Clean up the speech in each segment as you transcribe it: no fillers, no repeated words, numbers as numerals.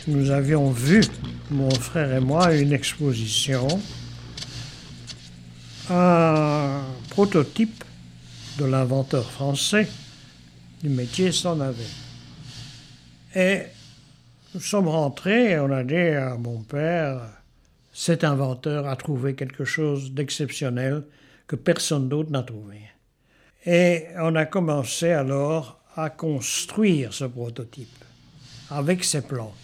nous avions vu, mon frère et moi, une exposition, un prototype de l'inventeur français du métier sans navet. Et nous sommes rentrés et on a dit à mon père, cet inventeur a trouvé quelque chose d'exceptionnel que personne d'autre n'a trouvé. Et on a commencé alors à construire ce prototype avec ses plans.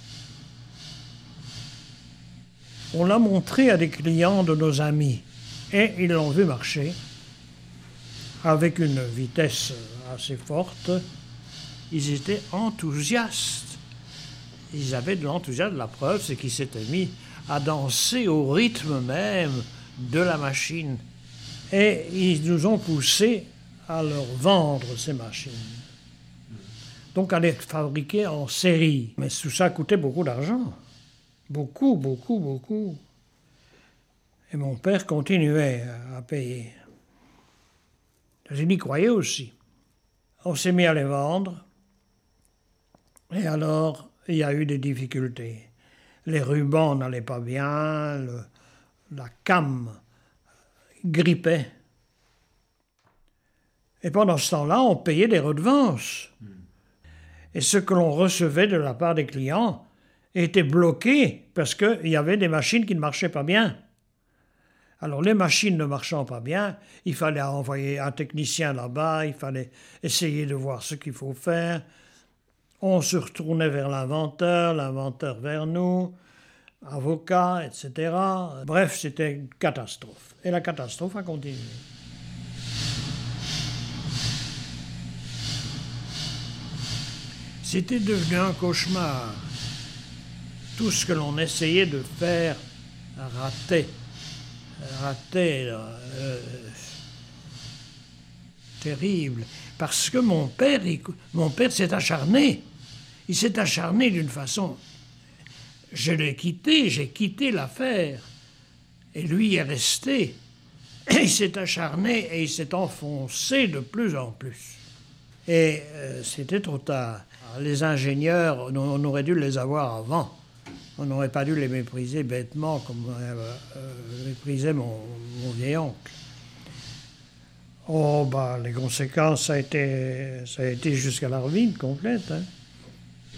On l'a montré à des clients de nos amis et ils l'ont vu marcher avec une vitesse assez forte. Ils étaient enthousiastes. Ils avaient de l'enthousiasme. La preuve, c'est qu'ils s'étaient mis à danser au rythme même de la machine. Et ils nous ont poussés à leur vendre ces machines. Donc à les fabriquer en série. Mais tout ça coûtait beaucoup d'argent. Beaucoup, beaucoup, beaucoup. Et mon père continuait à payer. Je m'y croyais aussi. On s'est mis à les vendre. Et alors, il y a eu des difficultés. Les rubans n'allaient pas bien, la came grippait. Et pendant ce temps-là, on payait des redevances. Et ce que l'on recevait de la part des clients était bloqué parce qu'il y avait des machines qui ne marchaient pas bien. Alors les machines ne marchant pas bien, il fallait envoyer un technicien là-bas, il fallait essayer de voir ce qu'il faut faire. On se retournait vers l'inventeur vers nous, avocat, etc. Bref, c'était une catastrophe. Et la catastrophe a continué. C'était devenu un cauchemar. Tout ce que l'on essayait de faire ratait. Terrible. Parce que mon père s'est acharné. Il s'est acharné d'une façon... j'ai quitté l'affaire. Et lui est resté. Et il s'est acharné et il s'est enfoncé de plus en plus. Et c'était trop tard. Les ingénieurs, on aurait dû les avoir avant. On n'aurait pas dû les mépriser bêtement comme méprisait mon vieil oncle. Oh, les conséquences, ça a été jusqu'à la ruine complète. Hein.